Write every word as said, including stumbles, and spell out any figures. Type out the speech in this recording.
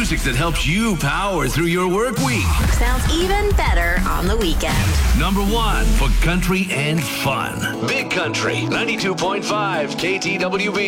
music that helps you power through your work week. Sounds even better on the weekend. Number one for country and fun. Big Country, ninety-two point five K T W B.